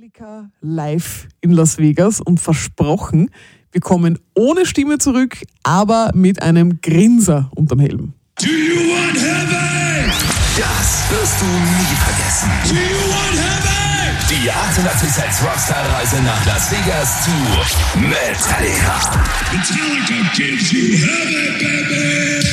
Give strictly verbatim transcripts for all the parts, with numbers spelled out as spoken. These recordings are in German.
Metallica live in Las Vegas und versprochen, wir kommen ohne Stimme zurück, aber mit einem Grinser unterm Helm. Do you want heaven? Das wirst du nie vergessen. Do you want heaven? Die achtundachtzig Rockstar-Reise nach Las Vegas zu Metallica. Metallica gives you heaven, baby!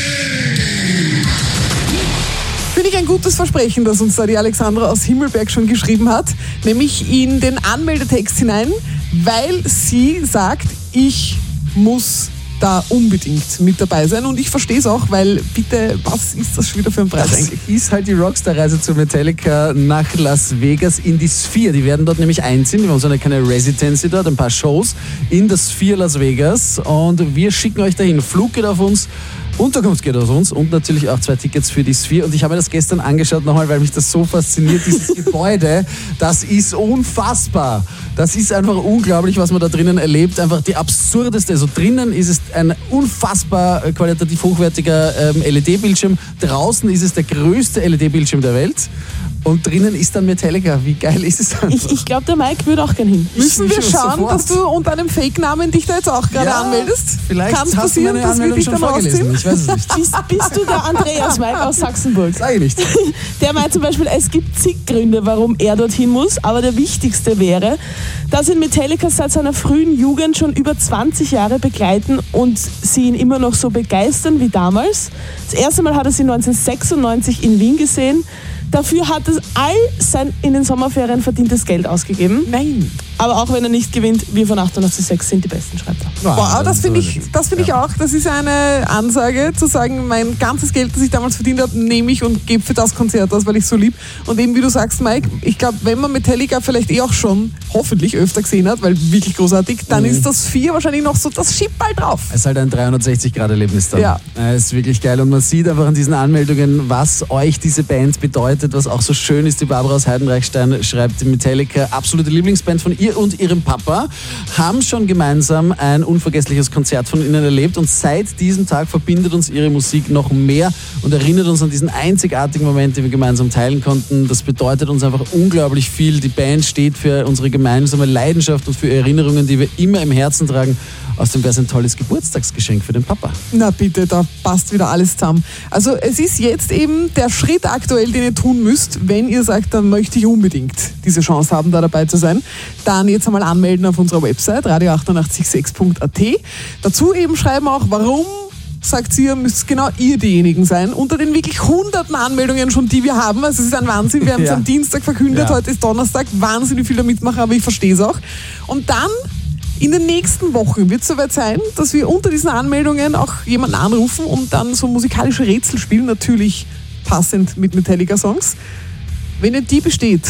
Finde ich ein gutes Versprechen, das uns da die Alexandra aus Himmelberg schon geschrieben hat, nämlich in den Anmeldetext hinein, weil sie sagt, ich muss da unbedingt mit dabei sein und ich verstehe es auch, weil bitte, was ist das schon wieder für ein Preis das eigentlich? Ist halt die Rockstar-Reise zu Metallica nach Las Vegas in die Sphere. Die werden dort nämlich einziehen. Wir haben so eine kleine Residency dort, ein paar Shows in der Sphere Las Vegas und wir schicken euch dahin. Flug geht auf uns, Unterkunft geht auf uns und natürlich auch zwei Tickets für die Sphere. Und ich habe mir das gestern angeschaut nochmal, weil mich das so fasziniert. Dieses Gebäude, das ist unfassbar. Das ist einfach unglaublich, was man da drinnen erlebt. Einfach die absurdeste. Also drinnen ist es ein unfassbar qualitativ hochwertiger ähm, L E D-Bildschirm. Draußen ist es der größte L E D-Bildschirm der Welt. Und drinnen ist dann Metallica. Wie geil ist es dann? Ich, ich glaube, der Mike würde auch gern hin. Müssen wir schon schauen, sofort. dass du unter einem Fake-Namen dich da jetzt auch gerade Ja, anmeldest? vielleicht Kann es hast du passieren, meine dass wir Anmeldung dich schon dann vorgelesen. rausziehen? Ich weiß es nicht. Bist, bist du der Andreas Mike aus Sachsenburg? Sag ich nicht. Der meint zum Beispiel, es gibt zig Gründe, warum er dorthin muss, aber der wichtigste wäre, dass ihn Metallica seit seiner frühen Jugend schon über zwanzig Jahre begleiten und sie ihn immer noch so begeistern wie damals. Das erste Mal hat er sie neunzehnhundertsechsundneunzig in Wien gesehen. Dafür hat er all sein in den Sommerferien verdientes Geld ausgegeben. Nein. Aber auch wenn er nicht gewinnt, wir von achtundachtzig Komma sechs sind die Besten, schreibt er. Wow, das finde ich, das find ich auch. Das ist eine Ansage, zu sagen, mein ganzes Geld, das ich damals verdient habe, nehme ich und gebe für das Konzert aus, weil ich es so lieb. Und eben wie du sagst, Mike, ich glaube, wenn man Metallica vielleicht eh auch schon hoffentlich öfter gesehen hat, weil wirklich großartig, dann Mhm. ist das vier wahrscheinlich noch so das Schippball drauf. Es ist halt ein dreihundertsechzig Grad Erlebnis dann. Ja. Es ist wirklich geil und man sieht einfach an diesen Anmeldungen, was euch diese Band bedeutet, was auch so schön ist. Die Barbara aus Heidenreichstein schreibt, Metallica, absolute Lieblingsband von ihr und ihrem Papa, haben schon gemeinsam ein unvergessliches Konzert von ihnen erlebt und seit diesem Tag verbindet uns ihre Musik noch mehr und erinnert uns an diesen einzigartigen Moment, den wir gemeinsam teilen konnten. Das bedeutet uns einfach unglaublich viel. Die Band steht für unsere gemeinsame Leidenschaft und für Erinnerungen, die wir immer im Herzen tragen. Außerdem wäre es ein tolles Geburtstagsgeschenk für den Papa. Na bitte, da passt wieder alles zusammen. Also es ist jetzt eben der Schritt aktuell, den ihr tun müsst, wenn ihr sagt, dann möchte ich unbedingt diese Chance haben, da dabei zu sein. Dann jetzt einmal anmelden auf unserer Website radio achtundachtzig Komma sechs punkt a t. Dazu eben schreiben auch, warum, sagt sie, müsst genau ihr diejenigen sein. Unter den wirklich hunderten Anmeldungen schon, die wir haben. Also es ist ein Wahnsinn. Wir haben es Ja. am Dienstag verkündet, Ja. heute ist Donnerstag. Wahnsinnig viel da mitmachen, aber ich verstehe es auch. Und dann in den nächsten Wochen wird es soweit sein, dass wir unter diesen Anmeldungen auch jemanden anrufen und dann so musikalische Rätsel spielen, natürlich passend mit Metallica-Songs. Wenn ihr die besteht,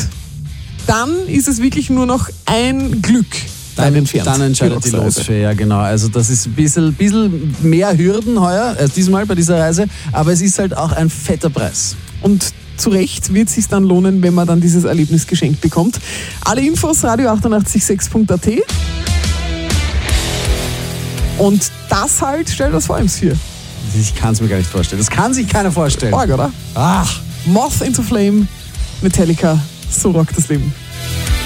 dann ist es wirklich nur noch ein Glück Dann, entfernt. dann entscheidet die Losfee, ja genau. Also das ist ein bisschen, bisschen mehr Hürden heuer, als diesmal bei dieser Reise, aber es ist halt auch ein fetter Preis. Und zu Recht wird es sich dann lohnen, wenn man dann dieses Erlebnis geschenkt bekommt. Alle Infos radio achtundachtzig Komma sechs punkt a t. Und das halt, stell dir das vor im Sphere. Ich kann es mir gar nicht vorstellen. Das kann sich keiner vorstellen. Org, oder? Ach. Moth into Flame, Metallica, so rockt das Leben.